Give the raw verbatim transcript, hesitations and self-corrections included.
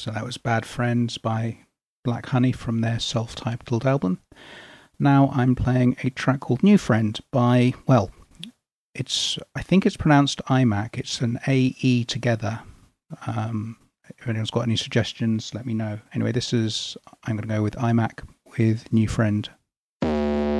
So that was Bad Friends by Black Honey from their self-titled album. Now I'm playing a track called New Friend by, well, it's I think it's pronounced iMac. It's an A E together. Um, if anyone's got any suggestions, let me know. Anyway, this is, I'm going to go with iMac with New Friend.